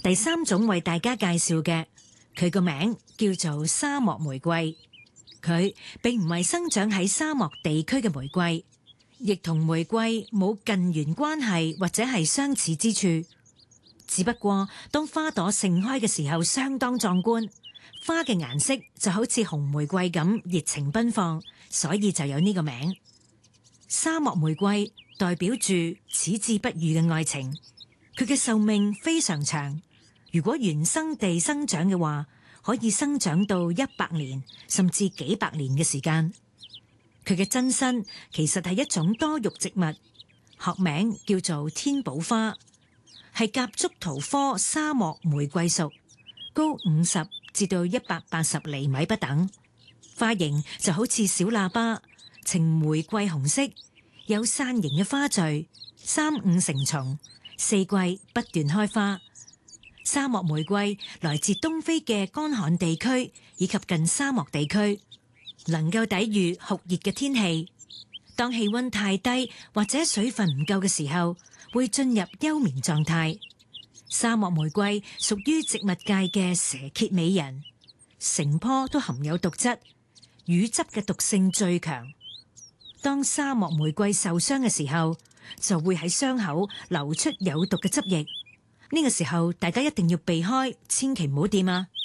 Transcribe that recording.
第三種為大家介紹嘅，佢個名叫做沙漠玫瑰。佢並唔係生長喺沙漠地區嘅玫瑰，亦同玫瑰冇近緣關係或者係相似之處。只不過當花朵盛開嘅時候相當壯觀，花嘅顏色就好似紅玫瑰咁熱情奔放，所以就有呢個名。沙漠玫瑰代表住矢志不渝嘅愛情，佢嘅壽命非常長。如果原生地生長嘅話，可以生長到100年甚至幾百年嘅時間。佢嘅真身其實係一種多肉植物，學名叫做天寶花，係夾竹桃科沙漠玫瑰屬，高50至到180厘米不等。花型就好似小喇叭，呈玫瑰紅色，有傘形嘅花序，3、5成叢，4季不斷開花。沙漠玫瑰來自東非嘅乾旱地區以及近沙漠地區，能夠抵禦酷熱嘅天氣。當氣溫太低或者水分唔夠嘅時候，會進入休眠狀態。沙漠玫瑰屬於植物界嘅蛇蠍美人，成棵都含有毒質，乳汁嘅毒性最強。當沙漠玫瑰受傷嘅時候，就會喺傷口流出有毒嘅汁液。呢個時候大家一定要避開，千祈唔好掂啊！